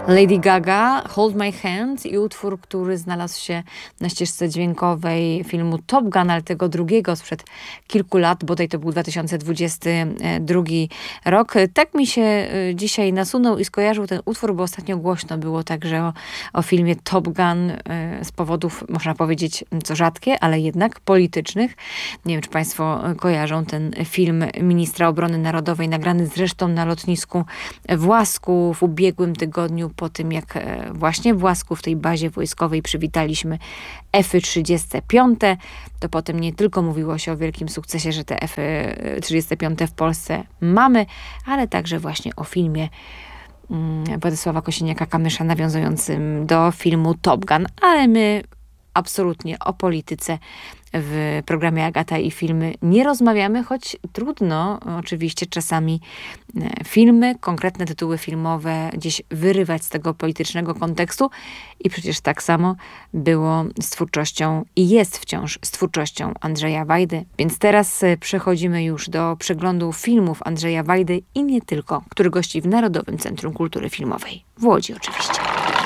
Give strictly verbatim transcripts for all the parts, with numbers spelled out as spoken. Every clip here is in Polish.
Lady Gaga, Hold My Hand i utwór, który znalazł się na ścieżce dźwiękowej filmu Top Gun, ale tego drugiego sprzed kilku lat, bodaj to był dwa tysiące dwudziesty drugi rok. Tak mi się dzisiaj nasunął i skojarzył ten utwór, bo ostatnio głośno było także o, o filmie Top Gun z powodów, można powiedzieć, co rzadkie, ale jednak politycznych. Nie wiem, czy państwo kojarzą ten film ministra obrony narodowej, nagrany zresztą na lotnisku w Łasku w ubiegłym tygodniu, po tym jak właśnie w Łasku, w tej bazie wojskowej przywitaliśmy F trzydzieści pięć. To potem nie tylko mówiło się o wielkim sukcesie, że te F trzydzieści pięć w Polsce mamy, ale także właśnie o filmie Władysława Kosiniaka-Kamysza nawiązującym do filmu Top Gun. Ale my absolutnie o polityce w programie Agata i Filmy nie rozmawiamy, choć trudno oczywiście czasami filmy, konkretne tytuły filmowe gdzieś wyrywać z tego politycznego kontekstu i przecież tak samo było z twórczością i jest wciąż z twórczością Andrzeja Wajdy. Więc teraz przechodzimy już do przeglądu filmów Andrzeja Wajdy i nie tylko, który gości w Narodowym Centrum Kultury Filmowej w Łodzi oczywiście.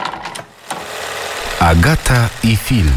Agata i Film.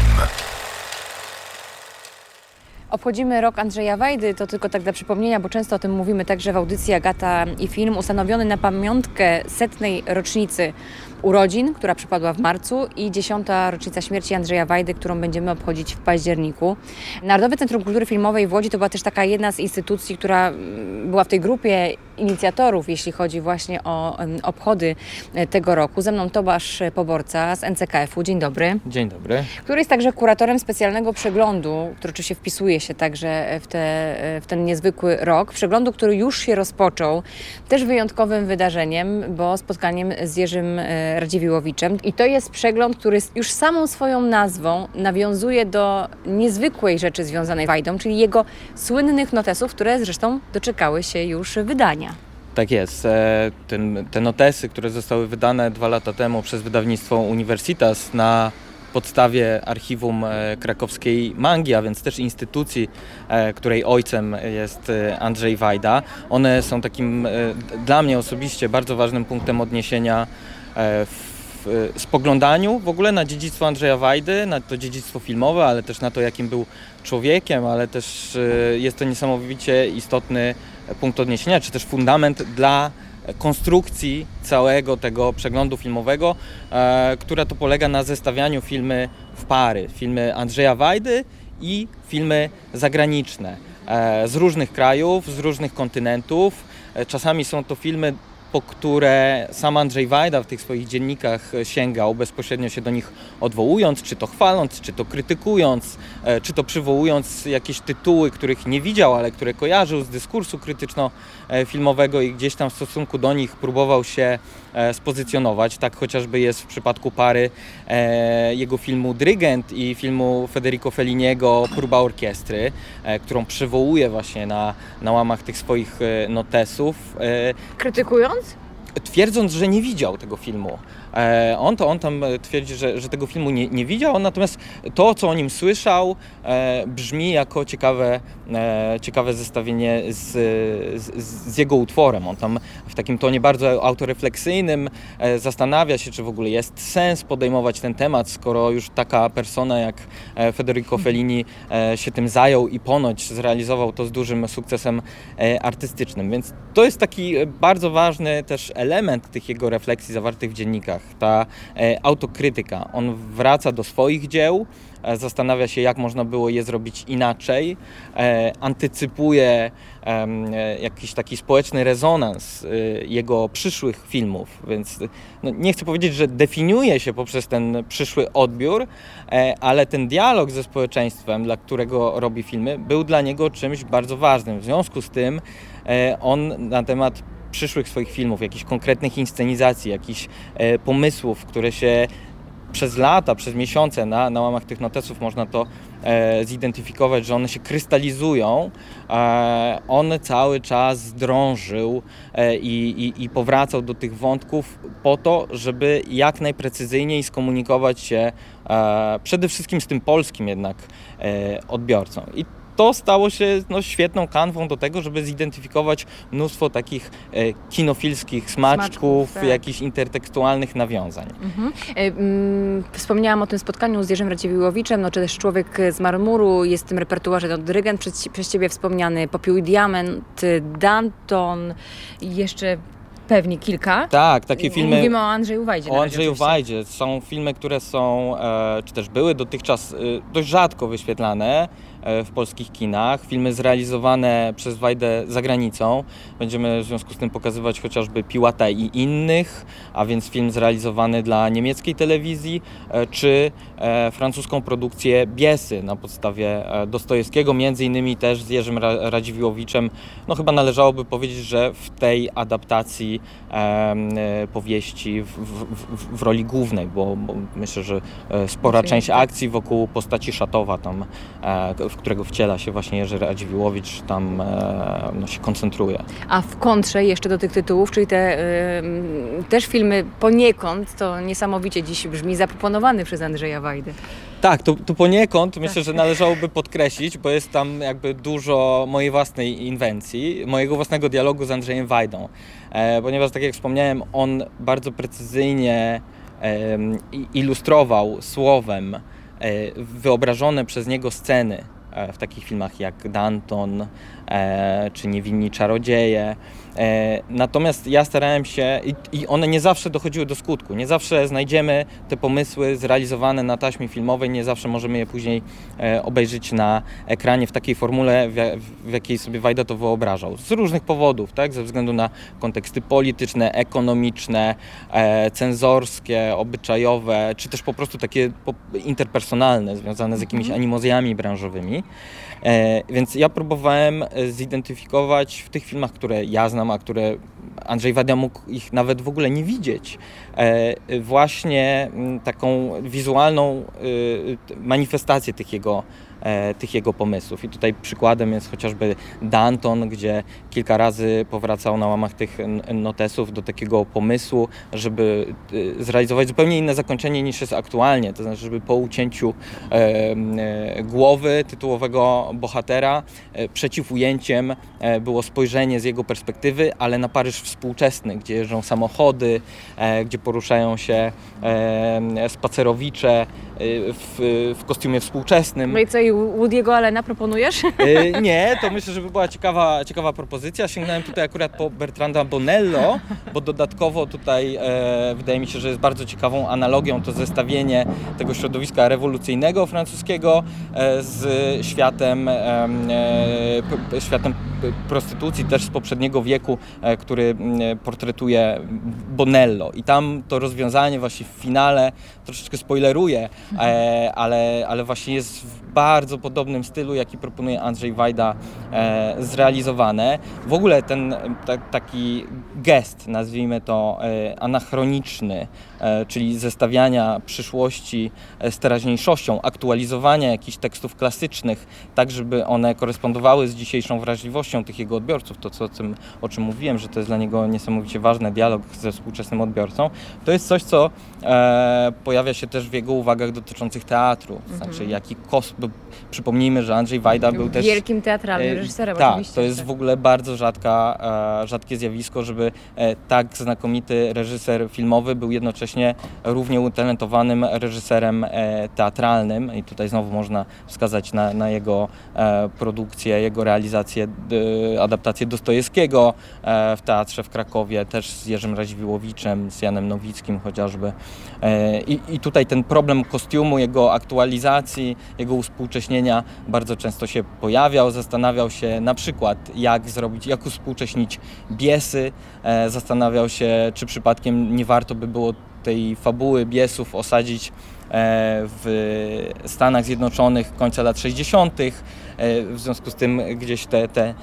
Obchodzimy rok Andrzeja Wajdy, to tylko tak dla przypomnienia, bo często o tym mówimy także w audycji Agata i Film, ustanowiony na pamiątkę setnej rocznicy urodzin, która przypadła w marcu, i dziesiąta rocznica śmierci Andrzeja Wajdy, którą będziemy obchodzić w październiku. Narodowe Centrum Kultury Filmowej w Łodzi to była też taka jedna z instytucji, która była w tej grupie inicjatorów, jeśli chodzi właśnie o obchody tego roku. Ze mną Tomasz Poborca z N C K F-u. Dzień dobry. Dzień dobry. Który jest także kuratorem specjalnego przeglądu, który oczywiście wpisuje się także w, te, w ten niezwykły rok. Przeglądu, który już się rozpoczął, też wyjątkowym wydarzeniem, bo spotkaniem z Jerzym Radziwiłłowiczem. I to jest przegląd, który już samą swoją nazwą nawiązuje do niezwykłej rzeczy związanej z Wajdą, czyli jego słynnych notesów, które zresztą doczekały się już wydania. Tak jest. Ten, te notesy, które zostały wydane dwa lata temu przez wydawnictwo Universitas na podstawie archiwum krakowskiej Mangi, a więc też instytucji, której ojcem jest Andrzej Wajda. One są takim dla mnie osobiście bardzo ważnym punktem odniesienia w spoglądaniu w ogóle na dziedzictwo Andrzeja Wajdy, na to dziedzictwo filmowe, ale też na to, jakim był człowiekiem, ale też jest to niesamowicie istotny punkt odniesienia, czy też fundament dla konstrukcji całego tego przeglądu filmowego, e, która to polega na zestawianiu filmy w pary. Filmy Andrzeja Wajdy i filmy zagraniczne e, z różnych krajów, z różnych kontynentów. E, czasami są to filmy, po które sam Andrzej Wajda w tych swoich dziennikach sięgał, bezpośrednio się do nich odwołując, czy to chwaląc, czy to krytykując, czy to przywołując jakieś tytuły, których nie widział, ale które kojarzył z dyskursu krytyczno-filmowego i gdzieś tam w stosunku do nich próbował się spozycjonować. Tak chociażby jest w przypadku pary jego filmu Dyrygent i filmu Federico Felliniego Próba orkiestry, którą przywołuje właśnie na, na łamach tych swoich notesów. Krytykując? Twierdząc, że nie widział tego filmu. E, on to on tam twierdzi, że, że tego filmu nie, nie widział, natomiast to, co o nim słyszał, e, brzmi jako ciekawe, e, ciekawe zestawienie z, z, z jego utworem. On tam w takim tonie bardzo autorefleksyjnym e, zastanawia się, czy w ogóle jest sens podejmować ten temat, skoro już taka persona jak Federico Fellini e, się tym zajął i ponoć zrealizował to z dużym sukcesem e, artystycznym. Więc to jest taki bardzo ważny też element tych jego refleksji zawartych w dziennikach. Ta e, autokrytyka. On wraca do swoich dzieł, e, zastanawia się, jak można było je zrobić inaczej, e, antycypuje e, jakiś taki społeczny rezonans e, jego przyszłych filmów, więc no, nie chcę powiedzieć, że definiuje się poprzez ten przyszły odbiór, e, ale ten dialog ze społeczeństwem, dla którego robi filmy, był dla niego czymś bardzo ważnym. W związku z tym e, on na temat przyszłych swoich filmów, jakichś konkretnych inscenizacji, jakichś e, pomysłów, które się przez lata, przez miesiące na, na łamach tych notesów można to e, zidentyfikować, że one się krystalizują. E, on cały czas drążył e, i, i, i powracał do tych wątków po to, żeby jak najprecyzyjniej skomunikować się e, przede wszystkim z tym polskim jednak e, odbiorcą. I to stało się no, świetną kanwą do tego, żeby zidentyfikować mnóstwo takich e, kinofilskich smaczków, smaczków tak. jakichś intertekstualnych nawiązań. Mhm. Wspomniałam o tym spotkaniu z Jerzym Radziwiłłowiczem, no, czy też Człowiek z marmuru, jest w tym repertuarze no, dyrygent przez, przez Ciebie wspomniany, Popiół i Diament, Danton i jeszcze pewnie kilka. Tak, takie filmy. Mówimy o Andrzeju Wajdzie. O Andrzeju Wajdzie. Są filmy, które są, e, czy też były dotychczas e, dość rzadko wyświetlane e, w polskich kinach. Filmy zrealizowane przez Wajdę za granicą. Będziemy w związku z tym pokazywać chociażby Piłata i innych, a więc film zrealizowany dla niemieckiej telewizji, e, czy e, francuską produkcję Biesy na podstawie e, Dostojewskiego, między innymi też z Jerzym Ra- Radziwiłłowiczem. No chyba należałoby powiedzieć, że w tej adaptacji E, powieści w, w, w, w roli głównej, bo, bo myślę, że spora Czyli część tak. akcji wokół postaci Szatowa, tam, e, w którego wciela się właśnie Jerzy Radziwiłłowicz, tam e, no, się koncentruje. A w kontrze jeszcze do tych tytułów, czyli te y, też filmy poniekąd, to niesamowicie dziś brzmi, zaproponowany przez Andrzeja Wajdę. Tak, to, to poniekąd myślę, że należałoby podkreślić, bo jest tam jakby dużo mojej własnej inwencji, mojego własnego dialogu z Andrzejem Wajdą. E, ponieważ tak jak wspomniałem, on bardzo precyzyjnie e, ilustrował słowem e, wyobrażone przez niego sceny e, w takich filmach jak Danton e, czy Niewinni Czarodzieje. E, natomiast ja starałem się i, i one nie zawsze dochodziły do skutku, nie zawsze znajdziemy te pomysły zrealizowane na taśmie filmowej, nie zawsze możemy je później e, obejrzeć na ekranie w takiej formule, w, w jakiej sobie Wajda to wyobrażał. Z różnych powodów, tak? Ze względu na konteksty polityczne, ekonomiczne, e, cenzorskie, obyczajowe, czy też po prostu takie po, interpersonalne, związane z jakimiś animozjami branżowymi. E, więc ja próbowałem zidentyfikować w tych filmach, które ja znam, a które Andrzej Wajda mógł ich nawet w ogóle nie widzieć, e, właśnie taką wizualną e, manifestację tych jego, e, tych jego pomysłów. I tutaj przykładem jest chociażby Danton, gdzie kilka razy powracał na łamach tych notesów do takiego pomysłu, żeby e, zrealizować zupełnie inne zakończenie niż jest aktualnie, to znaczy, żeby po ucięciu e, e, głowy tytułowego bohatera e, przeciw ujęciem e, było spojrzenie z jego perspektywy, ale na Paryż współczesny, gdzie jeżdżą samochody, e, gdzie poruszają się e, spacerowicze e, w, w kostiumie współczesnym. No i co, i Woody'ego Allena proponujesz? E, nie, to myślę, że by była ciekawa, ciekawa propozycja. Sięgnąłem tutaj akurat po Bertranda Bonello, bo dodatkowo tutaj e, wydaje mi się, że jest bardzo ciekawą analogią to zestawienie tego środowiska rewolucyjnego francuskiego e, z światem, e, e, światem prostytucji też z poprzedniego wieku, e, który portretuje Bonello. I tam to rozwiązanie właśnie w finale troszeczkę spoileruje, e, ale, ale właśnie jest w bardzo podobnym stylu, jaki proponuje Andrzej Wajda, e, zrealizowane. W ogóle ten ta, taki gest, nazwijmy to e, anachroniczny, e, czyli zestawiania przyszłości z teraźniejszością, aktualizowania jakichś tekstów klasycznych, tak żeby one korespondowały z dzisiejszą wrażliwością tych jego odbiorców, to co, o, tym, o czym mówiłem, że to jest dla niego niesamowicie ważny dialog ze współczesnym odbiorcą, to jest coś, co e, pojawia się też w jego uwagach dotyczących teatru. Mhm. Znaczy, jaki kos... Przypomnijmy, że Andrzej Wajda był też... Wielkim teatralnym reżyserem, tak, oczywiście. To jest w ogóle bardzo rzadka, e, rzadkie zjawisko, żeby e, tak znakomity reżyser filmowy był jednocześnie równie utalentowanym reżyserem e, teatralnym. I tutaj znowu można wskazać na, na jego e, produkcję, jego realizację, e, adaptację Dostojewskiego e, w teatrze w Krakowie, też z Jerzym Radziwiłłowiczem, z Janem Nowickim chociażby. E, i, I tutaj ten problem kostiumu, jego aktualizacji, jego uspółcześnienia bardzo często się pojawiał. Zastanawiał się na przykład, jak zrobić, jak uspółcześnić Biesy. E, zastanawiał się, czy przypadkiem nie warto by było tej fabuły Biesów osadzić w Stanach Zjednoczonych końca lat sześćdziesiątych. W związku z tym gdzieś te, te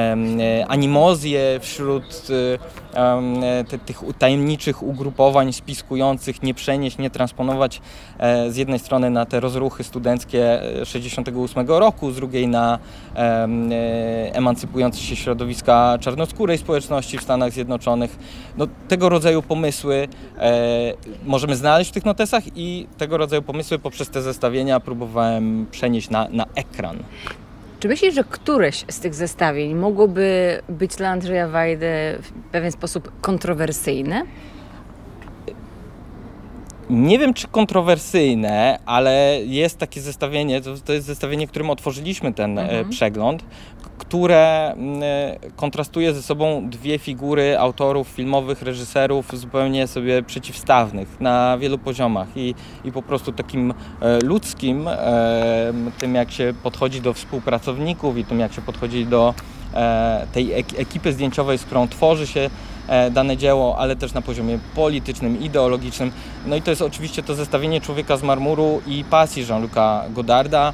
animozje wśród te, tych tajemniczych ugrupowań spiskujących nie przenieść, nie transponować z jednej strony na te rozruchy studenckie sześćdziesiątego ósmego roku, z drugiej na emancypujące się środowiska czarnoskórej społeczności w Stanach Zjednoczonych. No, tego rodzaju pomysły możemy znaleźć w tych notesach i tego rodzaju pomysły poprzez te zestawienia próbowałem przenieść na, na ekran. Czy myślisz, że któreś z tych zestawień mogłoby być dla Andrzeja Wajdy w pewien sposób kontrowersyjne? Nie wiem, czy kontrowersyjne, ale jest takie zestawienie, to, to jest zestawienie, którym otworzyliśmy ten mhm. przegląd, które kontrastuje ze sobą dwie figury autorów filmowych, reżyserów zupełnie sobie przeciwstawnych na wielu poziomach i, i po prostu takim ludzkim, tym jak się podchodzi do współpracowników i tym jak się podchodzi do tej ekipy zdjęciowej, z którą tworzy się dane dzieło, ale też na poziomie politycznym, ideologicznym. No i to jest oczywiście to zestawienie Człowieka z marmuru i Pasji Jean-Luca Godarda.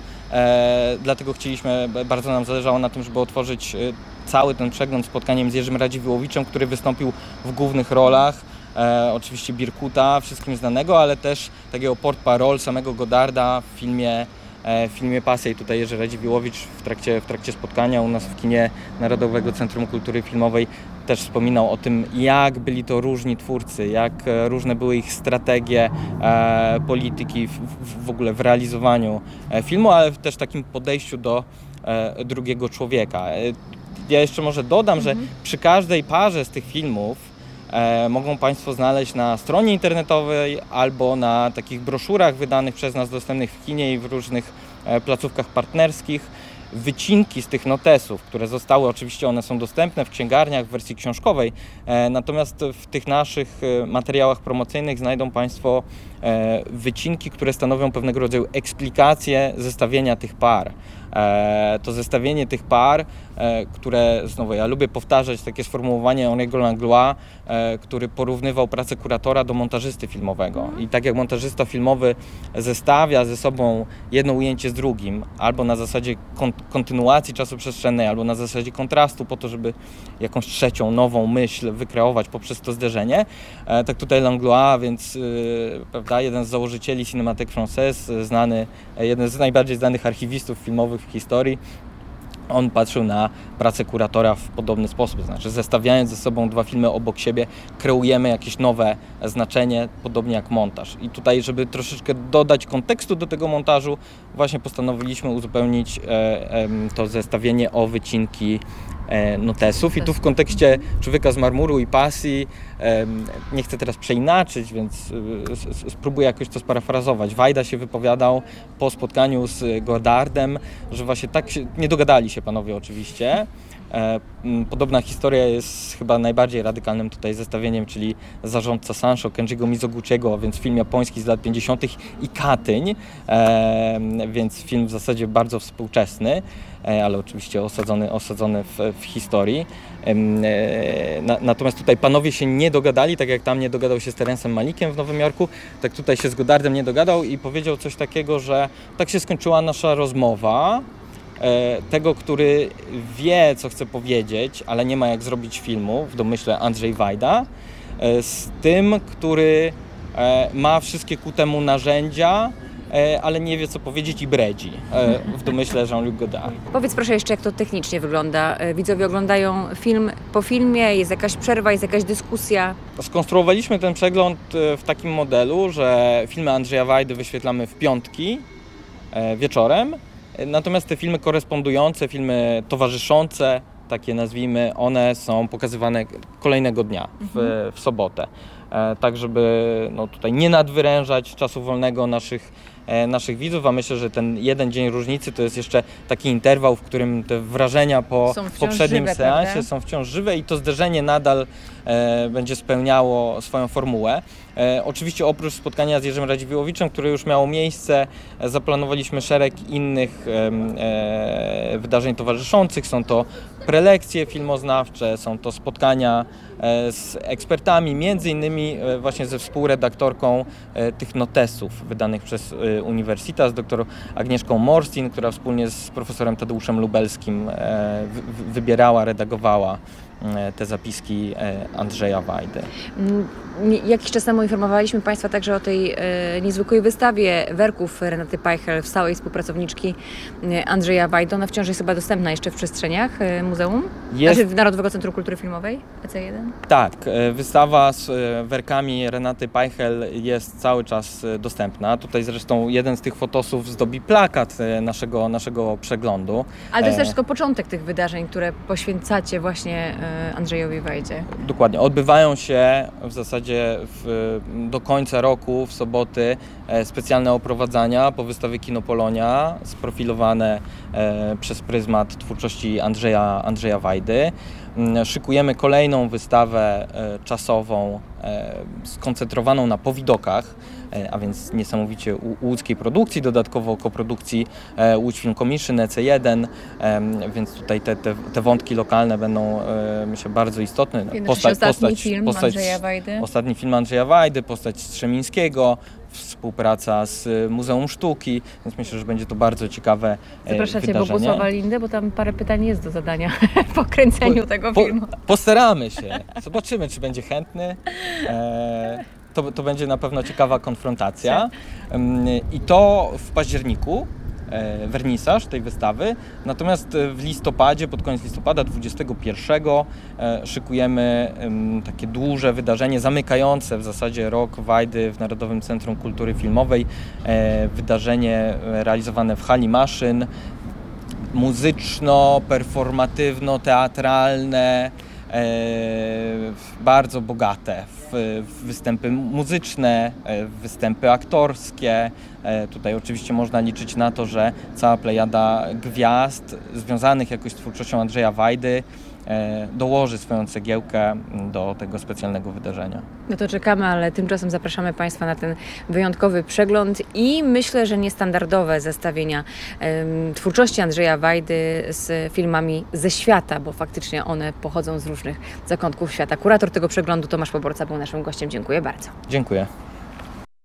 E, dlatego chcieliśmy, bardzo nam zależało na tym, żeby otworzyć cały ten przegląd spotkaniem z Jerzym Radziwiłłowiczem, który wystąpił w głównych rolach. E, oczywiście Birkuta, wszystkim znanego, ale też takiego porte-parole samego Godarda w filmie w filmie Pasja. I tutaj Jerzy Radziwiłłowicz w trakcie, w trakcie spotkania u nas w kinie Narodowego Centrum Kultury Filmowej też wspominał o tym, jak byli to różni twórcy, jak różne były ich strategie e, polityki w, w, w ogóle w realizowaniu filmu, ale też w takim podejściu do e, drugiego człowieka. E, ja jeszcze może dodam, mhm. że przy każdej parze z tych filmów E, mogą Państwo znaleźć na stronie internetowej albo na takich broszurach wydanych przez nas, dostępnych w kinie i w różnych e, placówkach partnerskich, wycinki z tych notesów, które zostały, oczywiście one są dostępne w księgarniach w wersji książkowej, e, natomiast w tych naszych e, materiałach promocyjnych znajdą Państwo e, wycinki, które stanowią pewnego rodzaju eksplikację zestawienia tych par. E, to zestawienie tych par, e, które, znowu ja lubię powtarzać takie sformułowanie Henry'ego Langlois, e, który porównywał pracę kuratora do montażysty filmowego. I tak jak montażysta filmowy zestawia ze sobą jedno ujęcie z drugim, albo na zasadzie kon- kontynuacji czasoprzestrzennej, albo na zasadzie kontrastu po to, żeby jakąś trzecią, nową myśl wykreować poprzez to zderzenie, e, tak tutaj Langlois, więc e, prawda, jeden z założycieli Cinémathèque Française, znany, jeden z najbardziej znanych archiwistów filmowych w historii, on patrzył na pracę kuratora w podobny sposób, znaczy zestawiając ze sobą dwa filmy obok siebie, kreujemy jakieś nowe znaczenie, podobnie jak montaż. I tutaj, żeby troszeczkę dodać kontekstu do tego montażu, właśnie postanowiliśmy uzupełnić e, e, to zestawienie o wycinki e, notesów. I tu w kontekście Człowieka z marmuru i Pasji, e, nie chcę teraz przeinaczyć, więc e, spróbuję jakoś to sparafrazować. Wajda się wypowiadał po spotkaniu z Godardem, że właśnie tak się, nie dogadali się panowie oczywiście. E, podobna historia jest chyba najbardziej radykalnym tutaj zestawieniem, czyli Zarządca Sancho Kenjiego Mizoguchiego, więc film japoński z lat pięćdziesiątych i Katyń, e, więc film w zasadzie bardzo współczesny, e, ale oczywiście osadzony, osadzony w, w historii. E, na, natomiast tutaj panowie się nie dogadali, tak jak tam nie dogadał się z Terence'em Malikiem w Nowym Jorku, tak tutaj się z Godardem nie dogadał i powiedział coś takiego, że tak się skończyła nasza rozmowa. Tego, który wie, co chce powiedzieć, ale nie ma jak zrobić filmu, w domyśle Andrzej Wajda, z tym, który ma wszystkie ku temu narzędzia, ale nie wie, co powiedzieć i bredzi, w domyśle Jean-Luc Godard. Powiedz proszę jeszcze, jak to technicznie wygląda. Widzowie oglądają film po filmie, jest jakaś przerwa, jest jakaś dyskusja? Skonstruowaliśmy ten przegląd w takim modelu, że filmy Andrzeja Wajdy wyświetlamy w piątki wieczorem. Natomiast te filmy korespondujące, filmy towarzyszące, takie nazwijmy, one są pokazywane kolejnego dnia, w, w sobotę. E, tak, żeby no, tutaj nie nadwyrężać czasu wolnego naszych, e, naszych widzów, a myślę, że ten jeden dzień różnicy to jest jeszcze taki interwał, w którym te wrażenia po poprzednim żywe, seansie prawda? są wciąż żywe i to zderzenie nadal e, będzie spełniało swoją formułę. E, oczywiście oprócz spotkania z Jerzym Radziwiłłowiczem, które już miało miejsce, e, zaplanowaliśmy szereg innych e, e, wydarzeń towarzyszących. Są to prelekcje filmoznawcze, są to spotkania e, z ekspertami, między innymi e, właśnie ze współredaktorką e, tych notesów wydanych przez e, Uniwersytet, z doktor Agnieszką Morstin, która wspólnie z profesorem Tadeuszem Lubelskim e, wy, wybierała, redagowała te zapiski Andrzeja Wajdy. Jakiś czas temu informowaliśmy Państwa także o tej niezwykłej wystawie werków Renaty Peichel, stałej współpracowniczki Andrzeja Wajdy. Ona wciąż jest chyba dostępna jeszcze w przestrzeniach muzeum? Jest... Znaczy w Narodowego Centrum Kultury Filmowej E C jeden? Tak, wystawa z werkami Renaty Peichel jest cały czas dostępna. Tutaj zresztą jeden z tych fotosów zdobi plakat naszego, naszego przeglądu. Ale to jest też tylko początek tych wydarzeń, które poświęcacie właśnie Andrzejowi Wajdzie. Dokładnie. Odbywają się w zasadzie w, do końca roku, w soboty, specjalne oprowadzania po wystawie Kino Polonia, sprofilowane przez pryzmat twórczości Andrzeja, Andrzeja Wajdy. Szykujemy kolejną wystawę czasową skoncentrowaną na powidokach, a więc niesamowicie łódzkiej produkcji, dodatkowo koprodukcji Łódź Film Commission, E C jeden, więc tutaj te, te, te wątki lokalne będą, myślę, bardzo istotne. Postać, ostatni postać, film postać, Andrzeja Wajdy. Ostatni film Andrzeja Wajdy, postać Strzemińskiego, współpraca z Muzeum Sztuki, więc myślę, że będzie to bardzo ciekawe Zapraszacie wydarzenie. Zapraszacie Bogusława Lindę, bo tam parę pytań jest do zadania po kręceniu po, tego filmu. Po, postaramy się. Zobaczymy, czy będzie chętny. E, to, to będzie na pewno ciekawa konfrontacja. I to w październiku. Wernisaż tej wystawy. Natomiast w listopadzie, pod koniec listopada dwudziestego pierwszego szykujemy takie duże wydarzenie zamykające w zasadzie rok Wajdy w Narodowym Centrum Kultury Filmowej. Wydarzenie realizowane w hali maszyn, muzyczno-performatywno-teatralne, bardzo bogate w występy muzyczne, w występy aktorskie. Tutaj oczywiście można liczyć na to, że cała plejada gwiazd związanych jakoś z twórczością Andrzeja Wajdy dołoży swoją cegiełkę do tego specjalnego wydarzenia. No to czekamy, ale tymczasem zapraszamy Państwa na ten wyjątkowy przegląd i myślę, że niestandardowe zestawienia um, twórczości Andrzeja Wajdy z filmami ze świata, bo faktycznie one pochodzą z różnych zakątków świata. Kurator tego przeglądu Tomasz Poborca był naszym gościem. Dziękuję bardzo. Dziękuję.